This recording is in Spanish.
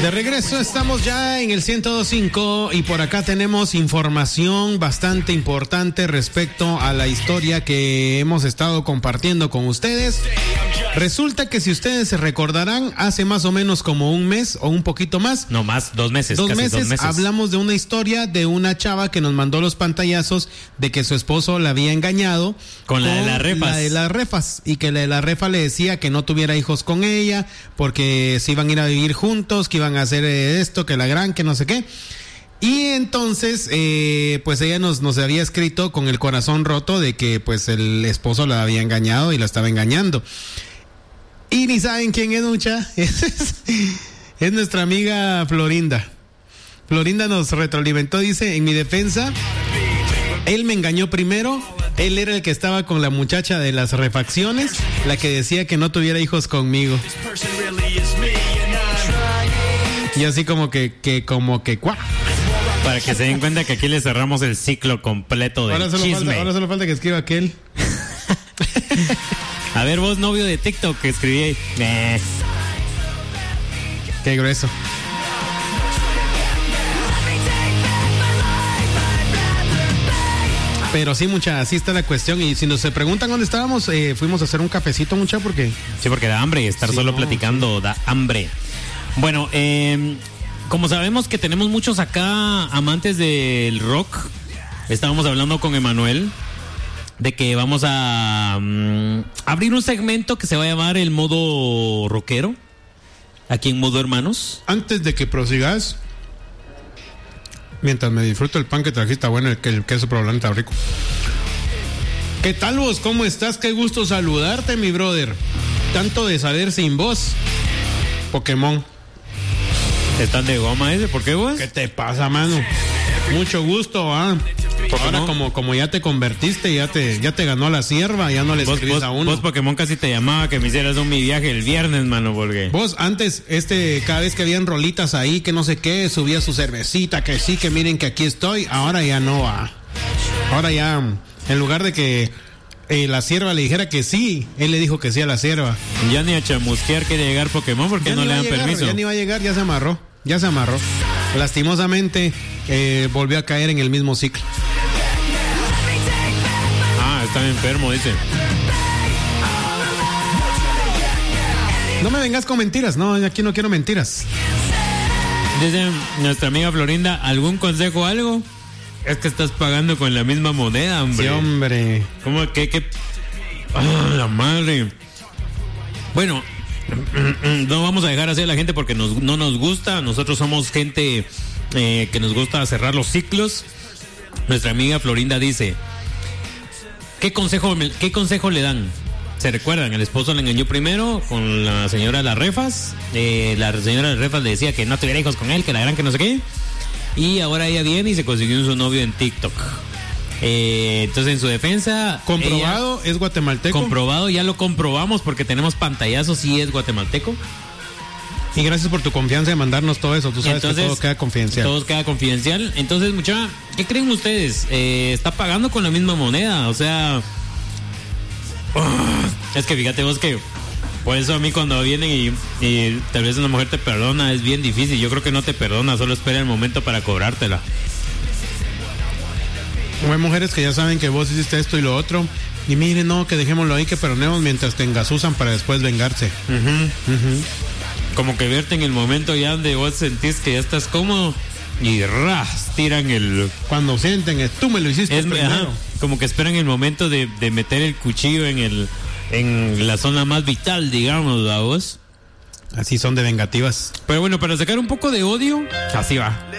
De regreso estamos ya en el 102.5 y por acá tenemos información bastante importante respecto a la historia que hemos estado compartiendo con ustedes. Resulta que si ustedes se recordarán, hace más o menos como un mes o un poquito más. No más, 2 meses. Dos meses hablamos de una historia de una chava que nos mandó los pantallazos de que su esposo la había engañado con la de las refas. La de las refas, y que la de la refa le decía que no tuviera hijos con ella porque se iban a ir a vivir juntos, que iban a hacer esto, que la gran, que no sé qué. Y entonces, pues ella nos había escrito con el corazón roto de que pues el esposo la había engañado y la estaba engañando. Y ni saben quién es, mucha. Es nuestra amiga Florinda. Florinda nos retroalimentó, dice, en mi defensa, él me engañó primero. Él era el que estaba con la muchacha de las refacciones, la que decía que no tuviera hijos conmigo. Y así como que ¡cuá! Para que se den cuenta que aquí le cerramos el ciclo completo del chisme. Ahora solo falta que escriba aquel. A ver, vos, novio de TikTok, que escribí. Qué grueso. Pero sí, mucha, así está la cuestión. Y si nos se preguntan dónde estábamos, fuimos a hacer un cafecito, mucha, porque... Sí, porque da hambre, estar sí, solo platicando da hambre. Bueno, como sabemos que tenemos muchos acá amantes del rock, estábamos hablando con Emanuel de que vamos a abrir un segmento que se va a llamar el modo rockero, aquí en Modo Hermanos. Antes de que prosigas, mientras me disfruto el pan que trajiste, está bueno, el queso provolone está rico. ¿Qué tal vos? ¿Cómo estás? Qué gusto saludarte, mi brother. Tanto de saber sin vos. Pokémon. ¿Están de goma ese? ¿Por qué vos? ¿Qué te pasa, mano? Mucho gusto, ¿ah? Ahora como ya te convertiste, ya te ganó la sierva, ya no le escribís a uno. Vos Pokémon casi te llamaba que me hicieras mi viaje el viernes, mano, porque... Vos antes, cada vez que habían rolitas ahí, que no sé qué, subía su cervecita, que sí, que miren que aquí estoy, ahora ya no va. Ahora ya, en lugar de que la sierva le dijera que sí, él le dijo que sí a la sierva. Ya ni a chamusquear quiere llegar Pokémon porque ya no le dan permiso. Ya ni va a llegar, ya se amarró. Lastimosamente, volvió a caer en el mismo ciclo. Está enfermo, dice. No me vengas con mentiras, no, aquí no quiero mentiras. Dice nuestra amiga Florinda, ¿algún consejo o algo? Es que estás pagando con la misma moneda, hombre. Sí, hombre. ¿Cómo que? La madre. Bueno, no vamos a dejar así a la gente porque no nos gusta. Nosotros somos gente que nos gusta cerrar los ciclos. Nuestra amiga Florinda dice: ¿Qué consejo le dan? ¿Se recuerdan? El esposo le engañó primero con la señora de las refas. La señora de las refas le decía que no tuviera hijos con él, que la gran que no sé qué. Y ahora ella viene y se consiguió su novio en TikTok. Entonces, en su defensa... ¿Comprobado? ¿Es guatemalteco? Comprobado, ya lo comprobamos porque tenemos pantallazos y es guatemalteco. Y gracias por tu confianza de mandarnos todo eso. Tú sabes. Entonces, que todo queda confidencial. Todo queda confidencial. Entonces, muchacha, ¿qué creen ustedes? Está pagando con la misma moneda. O sea... es que fíjate vos que... Por eso a mí cuando vienen y tal vez una mujer te perdona, es bien difícil. Yo creo que no te perdona, solo espera el momento para cobrártela. O hay mujeres que ya saben que vos hiciste esto y lo otro. Y miren, no, que dejémoslo ahí, que perdonemos mientras te engasusan para después vengarse. Como que verte en el momento ya donde vos sentís que ya estás cómodo y tiran el... Cuando sienten, tú me lo hiciste primero. Como que esperan el momento de meter el cuchillo en la zona más vital, digamos, ¿a vos? Así son de vengativas. Pero bueno, para sacar un poco de odio, así va.